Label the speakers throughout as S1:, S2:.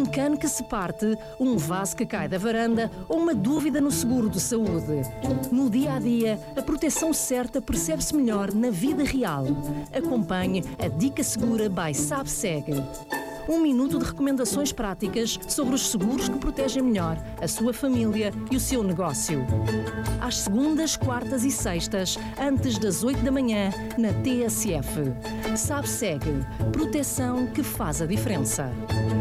S1: cano que se parte, um vaso que cai da varanda ou uma dúvida no seguro de saúde. No dia a dia, a proteção certa percebe-se melhor na vida real. Acompanhe a Dica Segura by SABSEG. Um minuto de recomendações práticas sobre os seguros que protegem melhor a sua família e o seu negócio. Às segundas, quartas e sextas, antes das 8 da manhã, na TSF. SABSEG. Proteção que faz a diferença.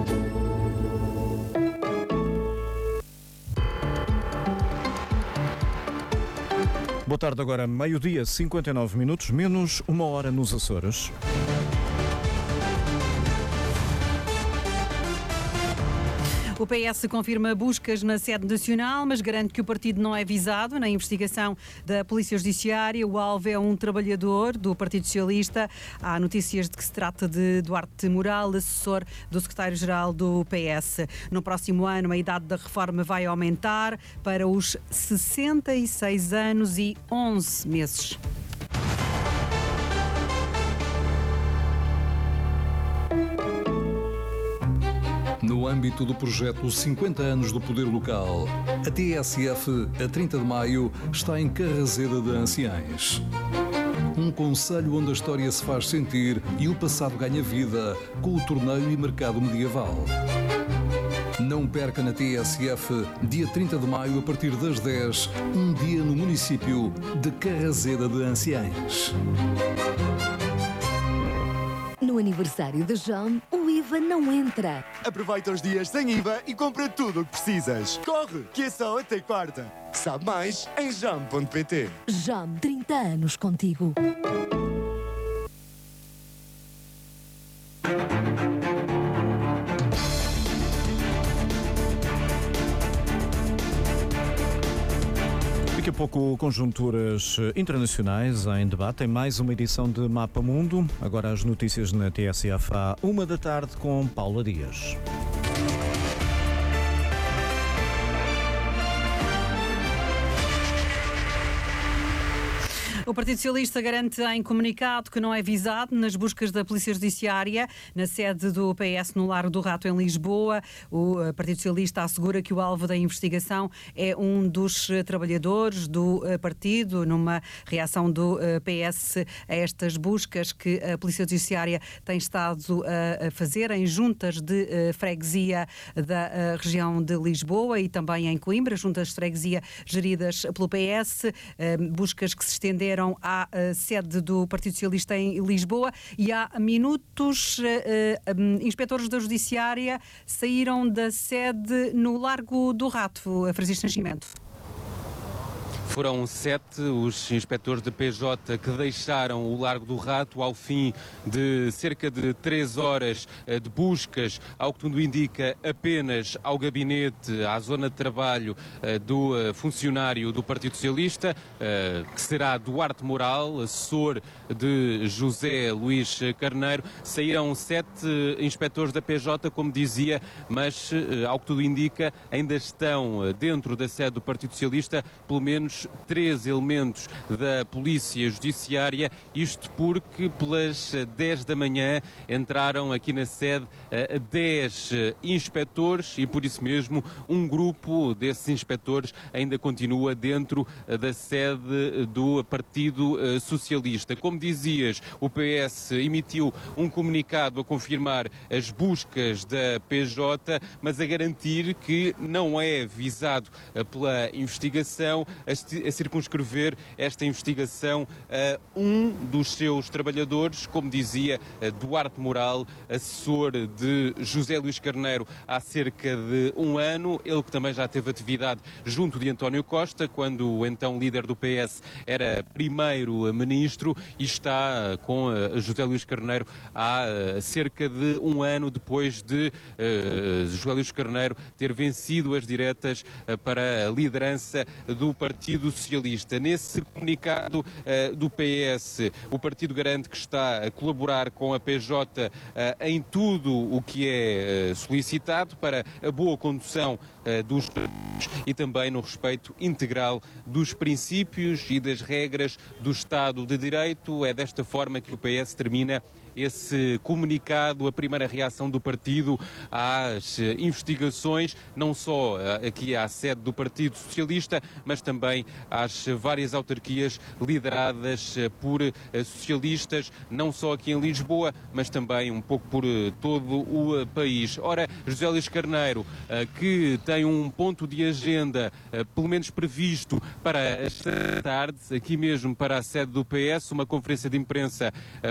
S2: Boa tarde, agora meio-dia, 59 minutos, menos uma hora nos Açores.
S3: O PS confirma buscas na sede nacional, mas garante que o partido não é visado na investigação da Polícia Judiciária. O alvo é um trabalhador do Partido Socialista. Há notícias de que se trata de Duarte Moral, assessor do secretário-geral do PS. No próximo ano, a idade da reforma vai aumentar para os 66 anos e 11 meses.
S4: No âmbito do projeto 50 anos do Poder Local, a TSF, a 30 de maio, está em Carrazeda de Anciães. Um concelho onde a história se faz sentir e o passado ganha vida com o torneio e mercado medieval. Não perca na TSF, dia 30 de maio, a partir das 10, um dia no município de Carrazeda de Anciães.
S5: No aniversário de Jam, o IVA não entra.
S6: Aproveita os dias sem IVA e compra tudo o que precisas. Corre, que é só até quarta. Sabe mais em jam.pt.
S5: Jam, 30 anos contigo.
S2: Daqui a pouco, conjunturas internacionais em debate em mais uma edição de Mapa Mundo. Agora as notícias na TSF à 1 da tarde com Paula Dias.
S3: O Partido Socialista garante em comunicado que não é visado nas buscas da Polícia Judiciária na sede do PS no Largo do Rato, em Lisboa. O Partido Socialista assegura que o alvo da investigação é um dos trabalhadores do partido, numa reação do PS a estas buscas que a Polícia Judiciária tem estado a fazer em juntas de freguesia da região de Lisboa e também em Coimbra, juntas de freguesia geridas pelo PS, buscas que se estenderam à sede do Partido Socialista em Lisboa e há minutos inspectores da Judiciária saíram da sede no Largo do Rato, Francisco Nascimento.
S7: Foram 7 os inspectores da PJ que deixaram o Largo do Rato ao fim de cerca de 3 horas de buscas, ao que tudo indica, apenas ao gabinete, à zona de trabalho do funcionário do Partido Socialista, que será Duarte Moral, assessor de José Luís Carneiro. Saíram 7 inspectores da PJ, como dizia, mas, ao que tudo indica, ainda estão dentro da sede do Partido Socialista, pelo menos 3 elementos da Polícia Judiciária, isto porque pelas 10 da manhã entraram aqui na sede 10 inspectores e por isso mesmo um grupo desses inspectores ainda continua dentro da sede do Partido Socialista. Como dizias, o PS emitiu um comunicado a confirmar as buscas da PJ, mas a garantir que não é visado pela investigação, a circunscrever esta investigação a um dos seus trabalhadores, como dizia Duarte Moral, assessor de José Luís Carneiro há cerca de um ano, ele que também já teve atividade junto de António Costa, quando o então líder do PS era primeiro-ministro, e está com José Luís Carneiro há cerca de um ano depois de José Luís Carneiro ter vencido as diretas para a liderança do Partido Socialista. Nesse comunicado do PS, o partido garante que está a colaborar com a PJ em tudo o que é solicitado para a boa condução dos e também no respeito integral dos princípios e das regras do Estado de Direito. É desta forma que o PS termina esse comunicado, a primeira reação do partido às investigações, não só aqui à sede do Partido Socialista, mas também às várias autarquias lideradas por socialistas, não só aqui em Lisboa, mas também um pouco por todo o país. Ora, José Luís Carneiro, que tem um ponto de agenda, pelo menos previsto para esta tarde, aqui mesmo para a sede do PS, uma conferência de imprensa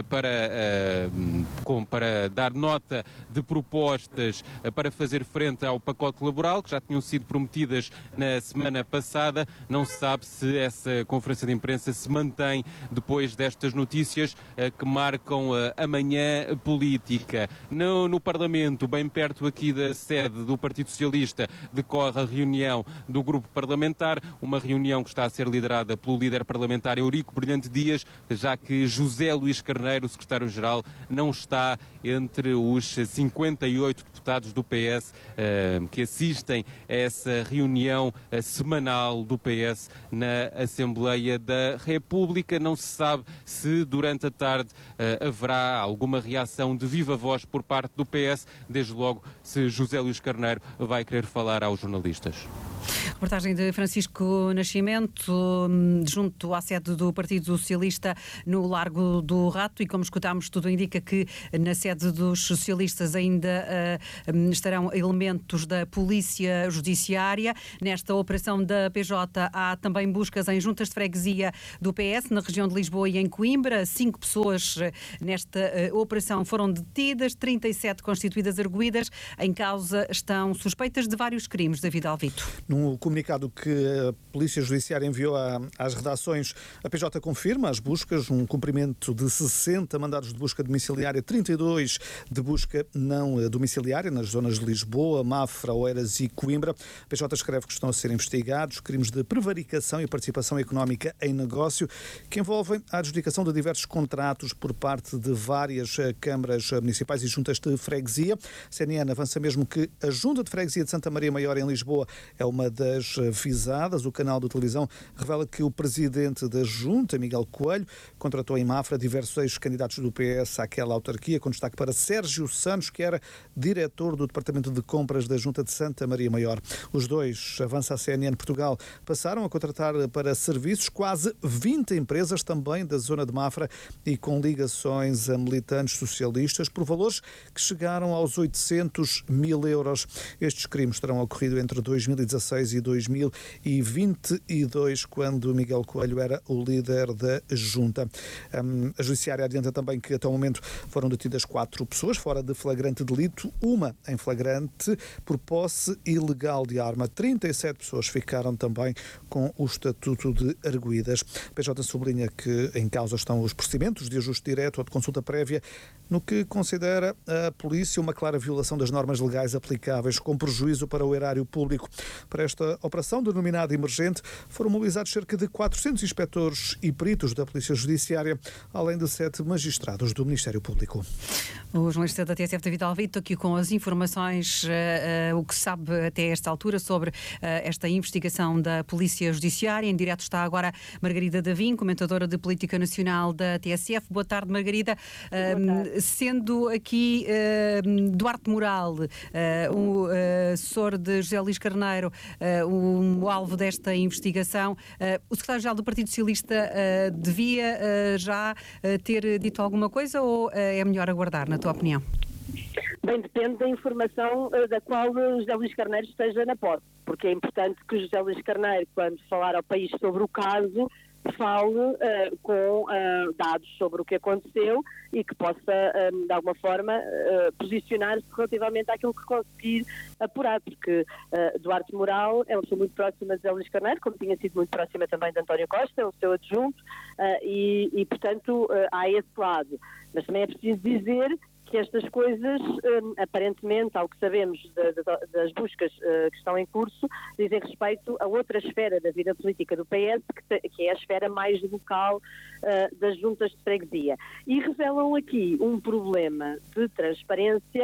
S7: para dar nota de propostas para fazer frente ao pacote laboral, que já tinham sido prometidas na semana passada. Não se sabe se essa conferência de imprensa se mantém depois destas notícias que marcam a manhã política. No Parlamento, bem perto aqui da sede do Partido Socialista, decorre a reunião do grupo parlamentar, uma reunião que está a ser liderada pelo líder parlamentar Eurico Brilhante Dias, já que José Luís Carneiro, o secretário-geral, não está entre os 58 deputados do PS que assistem a essa reunião semanal do PS na Assembleia da República. Não se sabe se durante a tarde haverá alguma reação de viva voz por parte do PS, desde logo se José Luís Carneiro vai querer falar aos jornalistas.
S3: Reportagem de Francisco Nascimento, junto à sede do Partido Socialista no Largo do Rato, e como escutámos, tudo indica que na sede dos socialistas ainda estarão elementos da Polícia Judiciária. Nesta operação da PJ há também buscas em juntas de freguesia do PS, na região de Lisboa e em Coimbra. 5 pessoas nesta operação foram detidas, 37 constituídas arguidas. Em causa estão suspeitas de vários crimes. David Alvito.
S8: No comunicado que a Polícia Judiciária enviou às redações, a PJ confirma as buscas, um cumprimento de 60 mandados de busca domiciliária, 32 de busca não domiciliária, nas zonas de Lisboa, Mafra, Oeiras e Coimbra. A PJ escreve que estão a ser investigados crimes de prevaricação e participação económica em negócio, que envolvem a adjudicação de diversos contratos por parte de várias câmaras municipais e juntas de freguesia. A CNN avança mesmo que a Junta de Freguesia de Santa Maria Maior, em Lisboa, é uma das visadas. O canal de televisão revela que o presidente da Junta, Miguel Coelho, contratou em Mafra diversos ex-candidatos do PS àquela autarquia, com destaque para Sérgio Santos, que era diretor do Departamento de Compras da Junta de Santa Maria Maior. Os dois, avança a CNN Portugal, passaram a contratar para serviços quase 20 empresas também da zona de Mafra e com ligações a militantes socialistas por valores que chegaram aos 800 mil euros. Estes crimes terão ocorrido entre 2016 e 2022, quando Miguel Coelho era o líder da Junta. A Judiciária adianta também que até o momento foram detidas 4 pessoas fora de flagrante delito, uma em flagrante por posse ilegal de arma. 37 pessoas ficaram também com o estatuto de arguidas. A PJ sublinha que em causa estão os procedimentos de ajuste direto ou de consulta prévia, no que considera a polícia uma clara violação das normas legais aplicáveis, com prejuízo para o erário público. Para esta operação, denominada emergente, foram mobilizados cerca de 400 inspectores e peritos da Polícia Judiciária, além de 7 magistrados do Ministério Público.
S3: O jornalista da TSF, David Alvito, aqui com as informações, o que se sabe até esta altura sobre esta investigação da Polícia Judiciária. Em direto está agora Margarida Davim, comentadora de Política Nacional da TSF. Boa tarde, Margarida. Boa tarde. Sendo aqui Duarte Moral, o assessor de José Luís Carneiro, o alvo desta investigação, o secretário-geral do Partido Socialista devia já ter dito alguma coisa ou é melhor aguardar, na tua opinião?
S9: Bem, depende da informação da qual José Luís Carneiro esteja na posse, porque é importante que José Luís Carneiro, quando falar ao país sobre o caso, fale com dados sobre o que aconteceu e que possa, de alguma forma, posicionar-se relativamente àquilo que conseguir apurar, porque Duarte Moral é uma pessoa muito próxima de José Luís Carneiro, como tinha sido muito próxima também de António Costa, é o seu adjunto, e portanto, há esse lado. Mas também é preciso dizer que estas coisas, aparentemente, ao que sabemos das buscas que estão em curso, dizem respeito a outra esfera da vida política do PS, que é a esfera mais local das juntas de freguesia. E revelam aqui um problema de transparência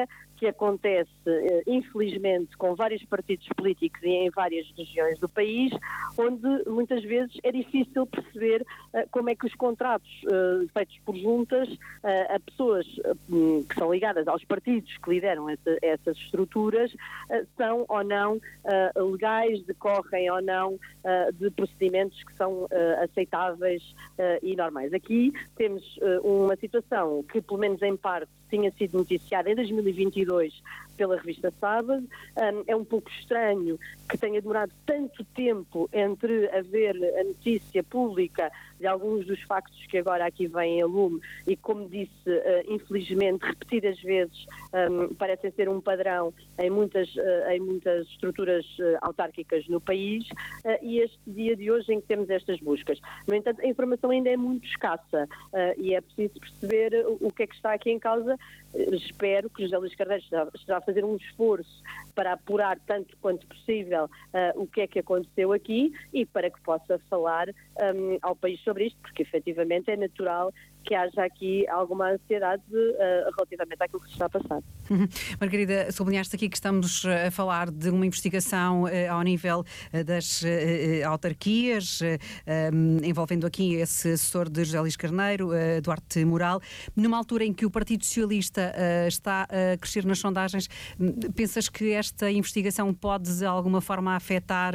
S9: que acontece, infelizmente, com vários partidos políticos e em várias regiões do país, onde muitas vezes é difícil perceber como é que os contratos feitos por juntas a pessoas que são ligadas aos partidos que lideram essas estruturas são ou não legais, decorrem ou não de procedimentos que são aceitáveis e normais. Aqui temos uma situação que, pelo menos em parte, tinha sido noticiada em 2022 pela revista Sábado. É um pouco estranho que tenha demorado tanto tempo entre haver a notícia pública de alguns dos factos que agora aqui vêm a lume e, como disse, infelizmente, repetidas vezes, parecem ser um padrão em muitas estruturas autárquicas no país, e este dia de hoje em que temos estas buscas. No entanto, a informação ainda é muito escassa e é preciso perceber o que é que está aqui em causa. Espero que José Luís Carneiro esteja a fazer um esforço para apurar tanto quanto possível o que é que aconteceu aqui e para que possa falar ao país sobre isto, porque efetivamente é natural que haja aqui alguma ansiedade relativamente àquilo que se está a passar.
S3: Margarida, sublinhaste aqui que estamos a falar de uma investigação ao nível das autarquias, envolvendo aqui esse assessor de José Luís Carneiro, Duarte Moral, numa altura em que o Partido Socialista está a crescer nas sondagens. Pensas que esta investigação pode de alguma forma afetar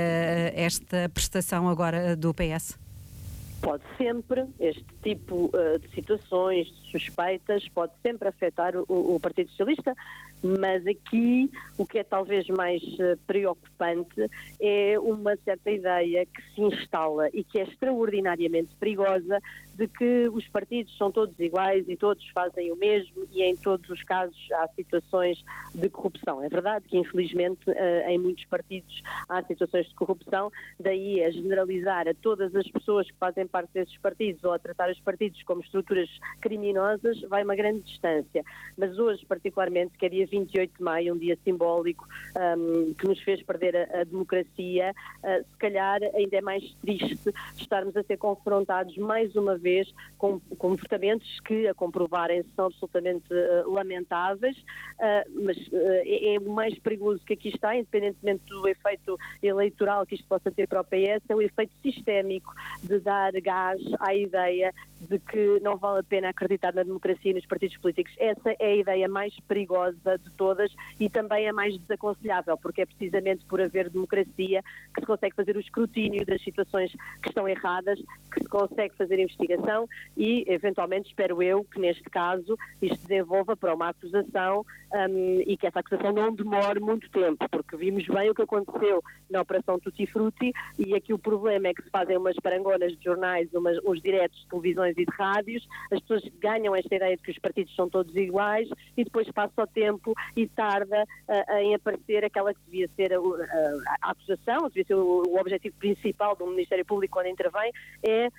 S3: esta prestação agora do PS?
S9: Pode sempre, este tipo de situações, de suspeitas, pode sempre afetar o Partido Socialista, mas aqui o que é talvez mais preocupante é uma certa ideia que se instala e que é extraordinariamente perigosa, de que os partidos são todos iguais e todos fazem o mesmo e em todos os casos há situações de corrupção. É verdade que infelizmente em muitos partidos há situações de corrupção, daí a generalizar a todas as pessoas que fazem parte desses partidos ou a tratar os partidos como estruturas criminosas vai uma grande distância. Mas hoje, particularmente, que é dia 28 de maio, um dia simbólico que nos fez perder a democracia, se calhar ainda é mais triste estarmos a ser confrontados mais uma vez com comportamentos que, a comprovarem, são absolutamente lamentáveis, mas é o mais perigoso que aqui está, independentemente do efeito eleitoral que isto possa ter para o PS, é o efeito sistémico de dar gás à ideia de que não vale a pena acreditar na democracia e nos partidos políticos. Essa é a ideia mais perigosa de todas e também a mais desaconselhável, porque é precisamente por haver democracia que se consegue fazer o escrutínio das situações que estão erradas, que se consegue fazer investigação e, eventualmente, espero eu que neste caso isto desenvolva para uma acusação e que essa acusação não demore muito tempo, porque vimos bem o que aconteceu na Operação Tutti Frutti e aqui o problema é que se fazem umas parangonas de jornais, uns diretos de televisões e de rádios, as pessoas ganham esta ideia de que os partidos são todos iguais e depois passa o tempo e tarda em aparecer aquela que devia ser a acusação, devia ser o objetivo principal do Ministério Público quando intervém, é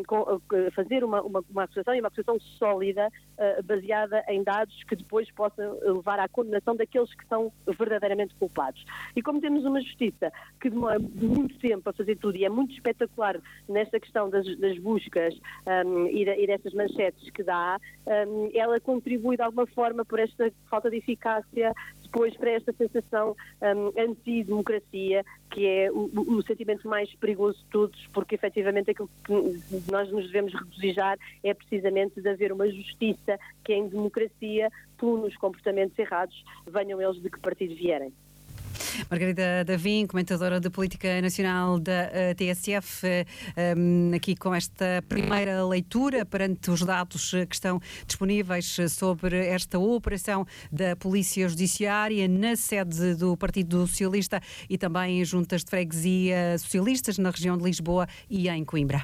S9: fazer uma acusação e uma acusação sólida, baseada em dados que depois possam levar à condenação daqueles que são verdadeiramente culpados. E como temos uma justiça que demora muito tempo a fazer tudo e é muito espetacular nesta questão das buscas e dessas manchetes que dá, ela contribui de alguma forma por esta falta de eficácia, depois para esta sensação antidemocracia, que é o sentimento mais perigoso de todos, porque efetivamente aquilo que nós nos devemos regozijar é precisamente de haver uma justiça que em democracia pune os comportamentos errados, venham eles de que partido vierem.
S3: Margarida Davim, comentadora de Política Nacional da TSF, aqui com esta primeira leitura perante os dados que estão disponíveis sobre esta operação da Polícia Judiciária na sede do Partido Socialista e também em juntas de freguesia socialistas na região de Lisboa e em Coimbra.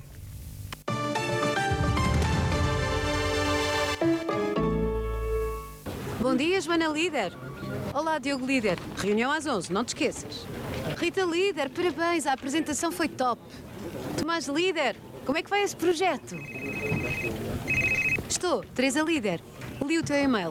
S10: Bom dia, Joana Líder. Olá, Diogo Líder. Reunião às 11, não te esqueças. Rita Líder, parabéns, a apresentação foi top. Tomás Líder, como é que vai esse projeto? Estou, Teresa Líder. Li o teu e-mail.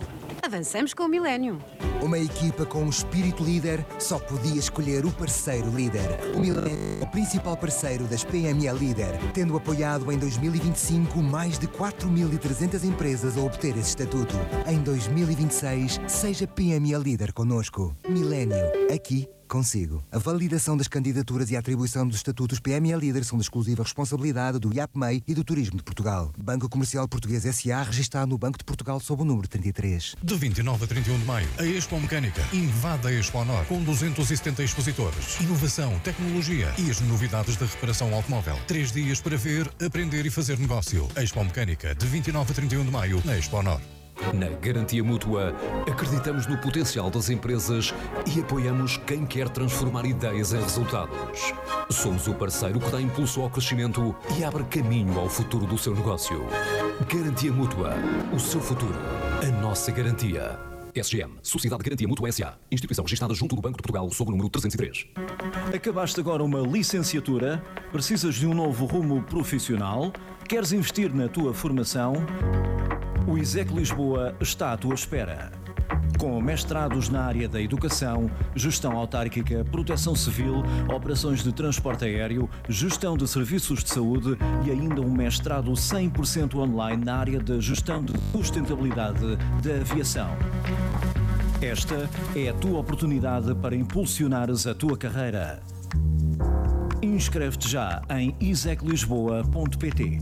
S10: Avançamos com o Millennium.
S11: Uma equipa com um espírito líder só podia escolher o parceiro líder. O Millennium é o principal parceiro das PME Líder, tendo apoiado em 2025 mais de 4.300 empresas a obter esse estatuto. Em 2026, seja PME Líder connosco. Millennium, aqui consigo. A validação das candidaturas e a atribuição dos estatutos PME Líder são de exclusiva responsabilidade do IAPMEI e do Turismo de Portugal. Banco Comercial Português S.A. registado no Banco de Portugal sob o número 33.
S12: De 29 a 31 de maio, a Expo Mecânica invade a Expo Honor com 270 expositores. Inovação, tecnologia e as novidades da reparação automóvel. 3 dias para ver, aprender e fazer negócio. Expo Mecânica, de 29 a 31 de maio, na Expo Honor.
S13: Na Garantia Mútua, acreditamos no potencial das empresas e apoiamos quem quer transformar ideias em resultados. Somos o parceiro que dá impulso ao crescimento e abre caminho ao futuro do seu negócio. Garantia Mútua, o seu futuro, a nossa garantia. SGM, Sociedade de Garantia Mútua S.A. Instituição registrada junto do Banco de Portugal sob o número 303.
S2: Acabaste agora uma licenciatura? Precisas de um novo rumo profissional? Queres investir na tua formação? O ISEC Lisboa está à tua espera. Com mestrados na área da educação, gestão autárquica, proteção civil, operações de transporte aéreo, gestão de serviços de saúde e ainda um mestrado 100% online na área da gestão de sustentabilidade da aviação. Esta é a tua oportunidade para impulsionares a tua carreira. Inscreve-te já em iseclisboa.pt.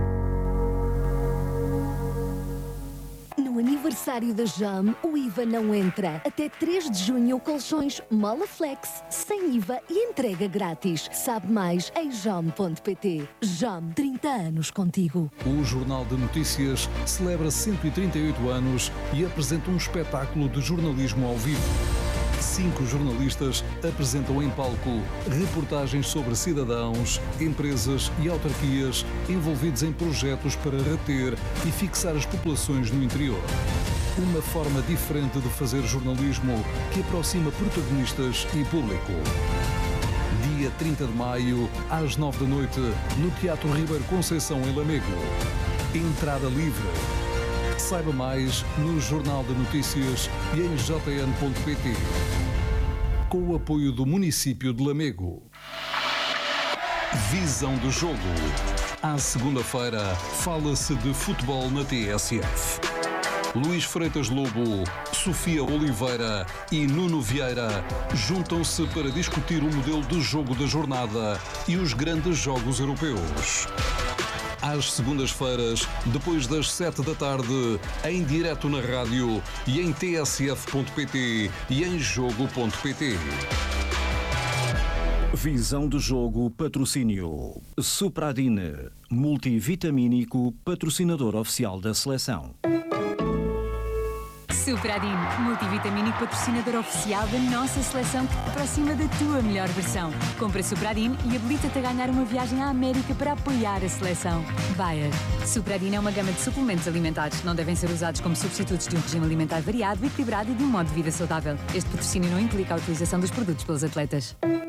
S5: No aniversário da JAM, o IVA não entra. Até 3 de junho, colchões Molaflex, sem IVA e entrega grátis. Sabe mais em jam.pt. JAM, 30 anos contigo.
S4: O Jornal de Notícias celebra 138 anos e apresenta um espetáculo de jornalismo ao vivo. 5 jornalistas apresentam em palco reportagens sobre cidadãos, empresas e autarquias envolvidos em projetos para reter e fixar as populações no interior. Uma forma diferente de fazer jornalismo que aproxima protagonistas e público. Dia 30 de maio, às 9 da noite, no Teatro Ribeiro Conceição, em Lamego. Entrada livre. Saiba mais no Jornal de Notícias e em jn.pt. Com o apoio do município de Lamego. Visão do jogo. À segunda-feira, fala-se de futebol na TSF. Luís Freitas Lobo, Sofia Oliveira e Nuno Vieira juntam-se para discutir o modelo de jogo da jornada e os grandes jogos europeus. Às segundas-feiras, depois das 7 da tarde, em direto na rádio e em tsf.pt e em jogo.pt.
S2: Visão do jogo, patrocínio. Supradine, multivitamínico, patrocinador oficial da seleção.
S14: Supradine, multivitamínico patrocinador oficial da nossa seleção que te aproxima da tua melhor versão. Compra Supradine e habilita-te a ganhar uma viagem à América para apoiar a seleção. Bayer. Supradine é uma gama de suplementos alimentares. Não devem ser usados como substitutos de um regime alimentar variado, equilibrado e de um modo de vida saudável. Este patrocínio não implica a utilização dos produtos pelos atletas.